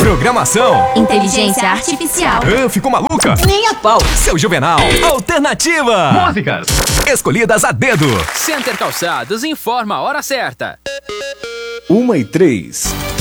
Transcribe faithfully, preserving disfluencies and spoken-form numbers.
Programação. Inteligência artificial. Ah, ficou maluca? Nem a pau. Seu Juvenal. Alternativa. Músicas escolhidas a dedo. Center Calçados informa a hora certa. Uma e três.